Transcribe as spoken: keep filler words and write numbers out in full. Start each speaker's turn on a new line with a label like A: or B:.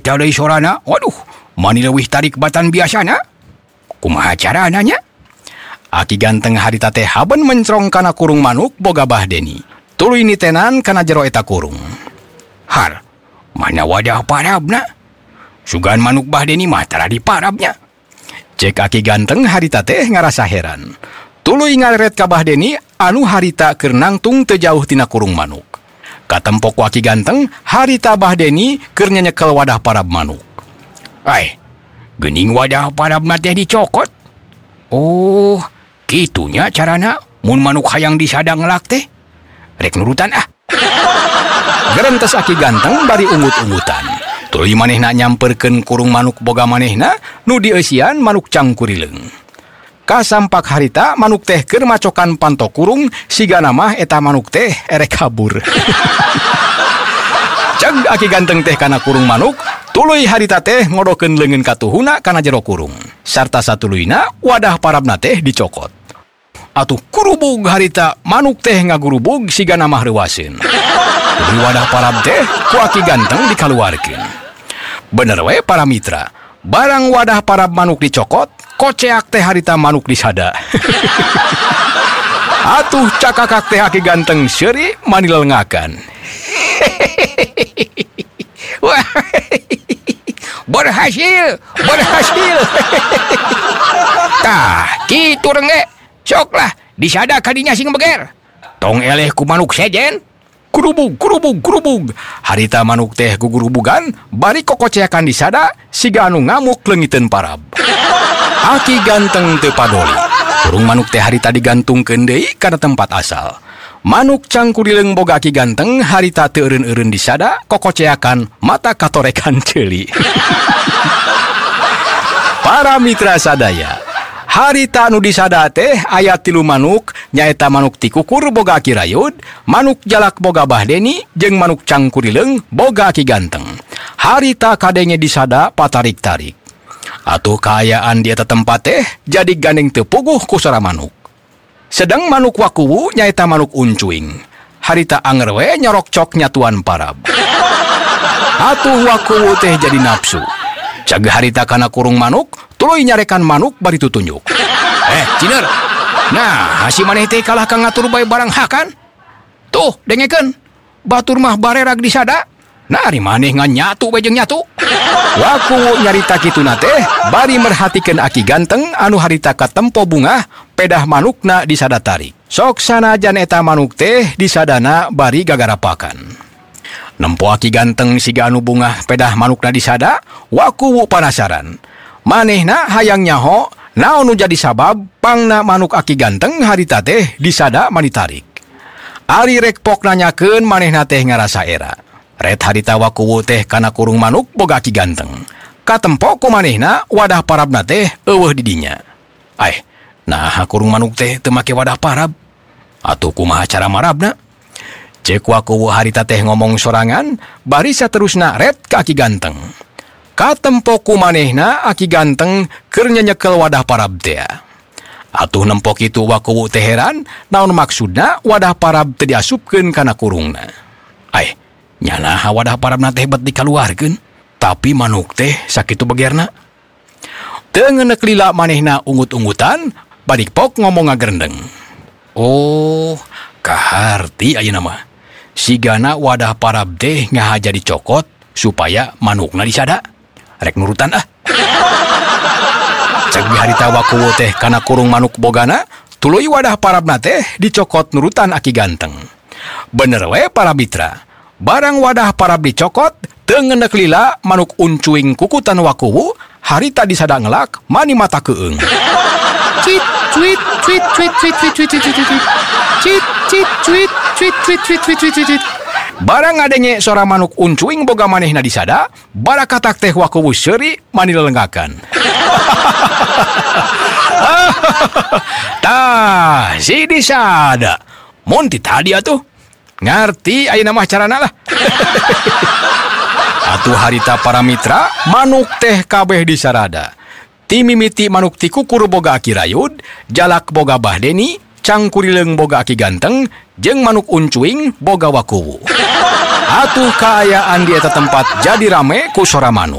A: Eta deui sorana. Waduh, mani leuwih tarik batan biasana. Kumaha carana nya? Aki ganteng harita teh haben mencrong kana kurung manuk boga Bahdeni. Tuluy nitenan kana jero eta kurung. Har, mana wadah parabna? Sugan manuk Bahdeni mah tara di parabnya. Cek aki ganteng harita teh ngarasa heran. Tuluy ngaleret ka Bahdeni anu harita keur nangtung teu jauh tina kurung manuk. Katempok ku aki ganteng harita Bahdeni keur nyekel wadah parab manuk. Ai, geuning wadah parabna teh dicokot. Oh, kitunya carana mun manuk hayang disada ngelak teh. Rek nurutan ah. Gerentes aki ganteng bari ungut-ungutan. Tuluy manehna nyamperkeun kurung manuk boga manehna nu dieusian manuk cangkurileung. Kasampak harita manuk teh keur macokan panto kurung sigana mah eta manuk teh erek kabur. Ceg aki ganteng teh kana kurung manuk, tuluy harita teh ngodokeun leungeun katuhuna kana jero kurung. Sarta satuluyna wadah parabna teh dicokot. Atuh kurubug harita manuk teh ngagurubug sigana mah reuwaseun. Di wadah parab teh ku aki ganteng dikaluarkeun. Bener we para mitra, barang wadah parab manuk dicokot, koceak teh harita manuk disada. Atuh cakakak teh aki ganteng seuri manileungakan. Wah, berhasil, berhasil. Tah, kitu renge, coklah disada kadinya sing beger. Tong eleh ku manuk sejen. Kurubug, kurubug, kurubug. Harita manuk teh gugurubugan, bari kokoceakan disada, siga anu ngamuk leungiteun parab. Aki ganteng teu padoli. Kurung manuk teh harita digantungkeun deui kana tempat asal. Manuk cangkurileung boga aki ganteng, harita teu eureun-eureun disada, kokoceakan mata katorekan ceuli. Para mitra sadaya, harita nu disada teh aya tilu manuk, nyaeta manuk tikukur boga aki rayud, manuk jalak boga Bahdeni, jeung manuk cangkurileung boga aki ganteng. Harita kadenge disada patarik-tarik. Atuh kaayaan di eta tempat teh jadi gandeng teu puguh ku sora manuk. Sedang manuk wakuwu nyaeta manuk uncuing. Harita anger we nyorok cok nyatuan parab. Atuh wakuwu teh jadi nafsu. Cag harita kana kurung manuk, tuluy nyarekan manuk bari tutunjuk. Eh, Ciner. Nah, hasi maneh teh kalah ka ngatur bae barang hakan. Tuh, dengekeun. Batur mah barerag disada. Nah, ari maneh ngan nyatu bae jeung nyatu. Waku nyarita kituna teh bari merhatikeun aki ganteng anu harita katempo bunga pedah manukna disada tarik. Sok sanajan eta manuk teh disadana bari gagarapakan. Nempo aki ganteng siga anu bunga pedah manukna disada, waku panasaran. Manehna hayang nyaho naon nu jadi sabab pangna manuk aki ganteng harita teh disada mani tarik. Ari rek pok nanyakeun manehna teh ngarasa era. Ret harita wakuwu teh kana kurung manuk boga aki ganteng. Katempo ku manehna wadah parabna teh eueuh di dinya. Ai, nah kurung manuk teh teu make wadah parab. Atuh kumaha cara marabna? Cek wakuwu harita teh ngomong sorangan, bari saterusna ret ka aki ganteng. Katempo ku manehna aki ganteng keur nyenyekel wadah parab teh. Atuh nempo kitu wakuwu teh heran, naon maksudna wadah parab teu diasupkeun kana kurungna. Ai, nyana wadah parabna teh bet dikaluarkeun, tapi manuk teh sakitu begerna. Teu ngeuneuk lila manehna ungut-ungutan, badik pok ngomong ngagerendeng. Oh, kaharti ayeuna mah. Sigana wadah parab teh ngahaja dicokot supaya manukna disada. Rek nurutan ah. Cek harita wakuwu teh kana kurung manuk bogana, tuluy wadah parabna teh dicokot nurutan aki ganteng. Bener we para mitra. Barang wadah parab dicokot, teu ngeuneuk lila manuk uncuing kukutan wakuwu, harita disada ngelak mani mata keung. Cit cuit cuit cuit cuit cuit cuit cuit cuit. Cit cit cuit cuit cuit cuit cuit cuit cuit. Barang ngadenge sora manuk uncuing boga manehna disada, barakatak teh wakuwu seuri mani lelenggakan. Tah, si disada. Mun ti tadi atuh. Ngarti ayeuna mah carana lah. Atuh harita para mitra, manuk teh kabeh disarada. Ti mimiti manuk ti kukur boga aki rayud, jalak boga Bahdeni, cangkurileung boga aki ganteng, jeung manuk uncuing boga wakuwu. Atuh kaayaan di eta tempat jadi rame ku sora manuk.